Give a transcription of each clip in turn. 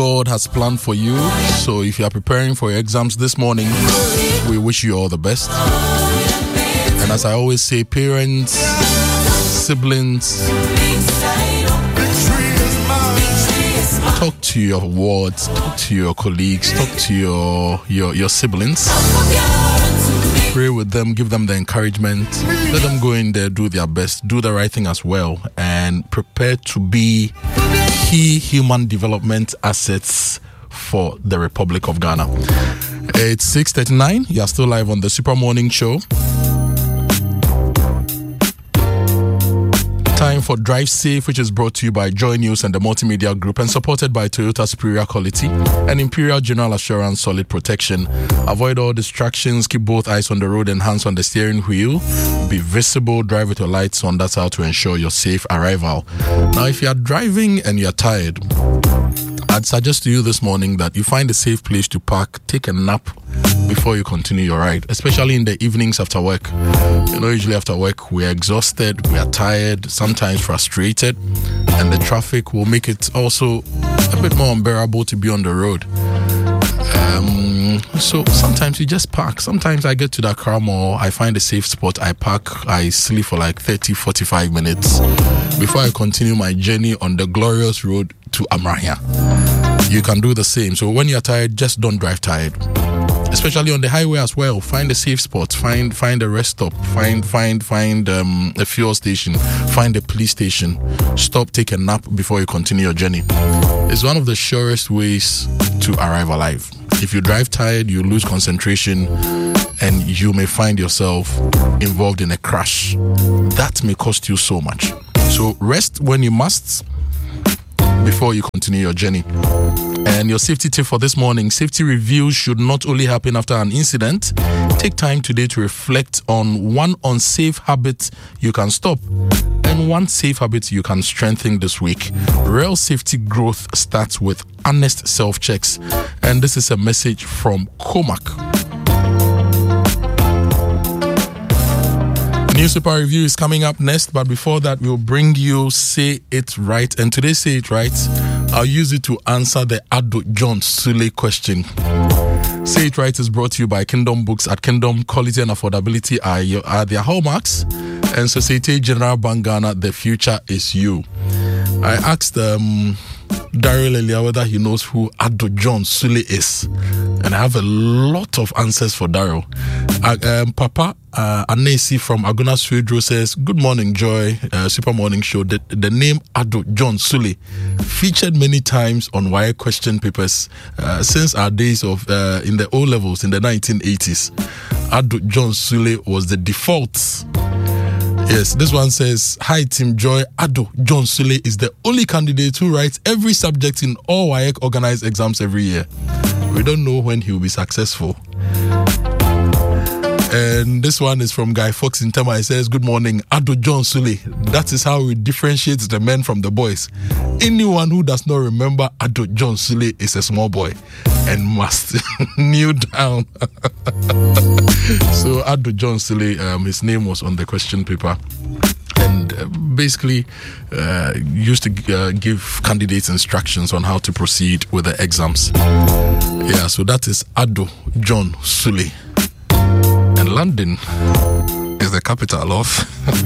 God has planned for you. So if you are preparing for your exams this morning, we wish you all the best. And as I always say, parents, siblings, talk to your wards, talk to your colleagues, talk to your siblings. Pray with them, give them the encouragement. Let them go in there, do their best, do the right thing as well, and prepare to be key human development assets for the Republic of Ghana. It's 6:39. You are still live on the Super Morning Show. Time for Drive Safe, which is brought to you by Joy News and the Multimedia Group and supported by Toyota Superior Quality and Imperial General Assurance Solid Protection. Avoid all distractions, keep both eyes on the road and hands on the steering wheel. Be visible, drive with your lights on. That's how to ensure your safe arrival. Now, if you are driving and you're tired, I'd suggest to you this morning that you find a safe place to park, take a nap before you continue your ride, especially in the evenings after work. Usually after work, we're exhausted, we are tired, sometimes frustrated, and the traffic will make it also a bit more unbearable to be on the road. So sometimes you just park. Sometimes I get to the car mall, I find a safe spot, I park, I sleep for like 30-45 minutes before I continue my journey on the glorious road to Amrahia. You can do the same. So when you're tired, just don't drive tired. Especially on the highway as well. Find a safe spot. Find a rest stop. Find a fuel station. Find a police station. Stop, take a nap before you continue your journey. It's one of the surest ways to arrive alive. If you drive tired, you lose concentration and you may find yourself involved in a crash. That may cost you so much. So rest when you must before you continue your journey. And your safety tip for this morning: safety reviews should not only happen after an incident. Take time today to reflect on one unsafe habit you can stop and one safe habit you can strengthen this week. Real safety growth starts with honest self-checks. And this is a message from Comac. New Super Review is coming up next, but before that, we'll bring you Say It Right. And today, Say It Right, I'll use it to answer the Ado John Sule question. Say It Right is brought to you by Kingdom Books. At Kingdom, quality and affordability are their hallmarks. And Societe Generale Bank Ghana, the future is you. I asked Daryl earlier whether he knows who Ado John Sule is, and I have a lot of answers for Daryl. Papa Anesi from Aguna Swedro says, "Good morning, Joy, Super Morning Show. The name Ado John Sule featured many times on wire question papers since our days of in the O levels in the 1980s. Ado John Sule was the default." Yes, this one says, "Hi Team Joy, Ado John Sule is the only candidate who writes every subject in all WAEC organized exams every year. We don't know when he will be successful." And this one is from Guy Fox in Tema. He says, "Good morning, Ado John Sule. That is how we differentiate the men from the boys. Anyone who does not remember Ado John Sule is a small boy and must kneel down." So Ado John Sule, his name was on the question paper, and basically used to give candidates instructions on how to proceed with the exams. Yeah, so that is Ado John Sule. And London is the capital of.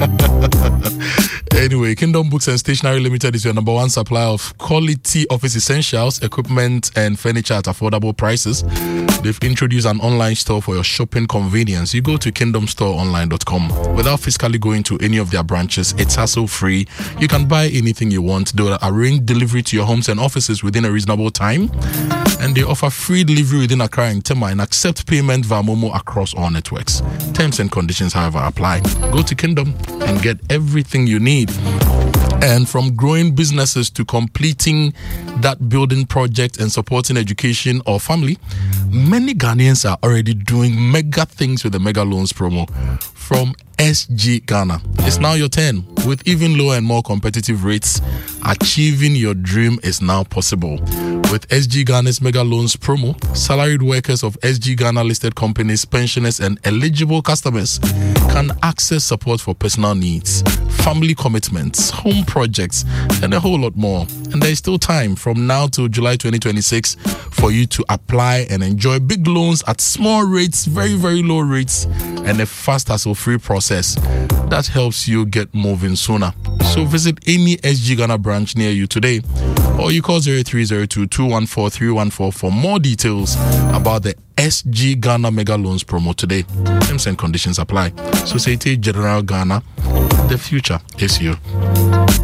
Anyway, Kingdom Books and Stationery Limited is your number one supplier of quality office essentials, equipment, and furniture at affordable prices. They've introduced an online store for your shopping convenience. You go to kingdomstoreonline.com. Without physically going to any of their branches, it's hassle-free. You can buy anything you want. They'll arrange delivery to your homes and offices within a reasonable time. And they offer free delivery within Accra and Tema and accept payment via Momo across all networks. Terms and conditions, however, apply. Go to Kingdom and get everything you need. And from growing businesses to completing that building project and supporting education or family, many Ghanaians are already doing mega things with the Mega Loans promo from SG Ghana. It's now your turn. With even lower and more competitive rates, achieving your dream is now possible. With With SG Ghana's Mega Loans promo, salaried workers of SG Ghana listed companies, pensioners, and eligible customers can access support for personal needs, family commitments, home projects, and a whole lot more. And there is still time from now till July 2026 for you to apply and enjoy big loans at small rates, very, very low rates, and a fast hassle-free process that helps you get moving sooner. So visit any SG Ghana branch near you today, or you call 0302-214-314 for more details about the SG Ghana Mega Loans promo today. Terms and conditions apply. Societe Generale Ghana, the future is you.